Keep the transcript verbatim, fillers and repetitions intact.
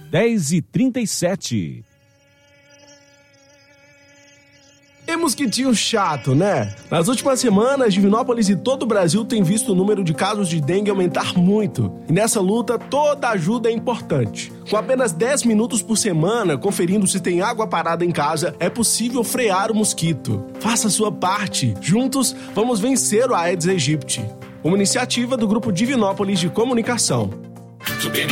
dez e trinta e sete. E mosquitinho chato, né? Nas últimas semanas, Divinópolis e todo o Brasil têm visto o número de casos de dengue aumentar muito. E nessa luta, toda ajuda é importante. Com apenas dez minutos por semana, conferindo se tem água parada em casa, é possível frear o mosquito. Faça a sua parte. Juntos, vamos vencer o Aedes aegypti. Uma iniciativa do Grupo Divinópolis de Comunicação.